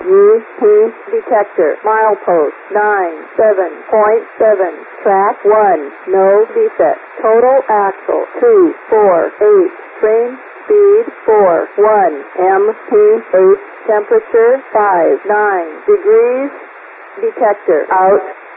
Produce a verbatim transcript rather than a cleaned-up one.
U P detector. Milepost nine seven point seven. Track one. No defect. Total axle two four eight. Train speed four one. M P eight. Temperature five nine degrees. Detector out.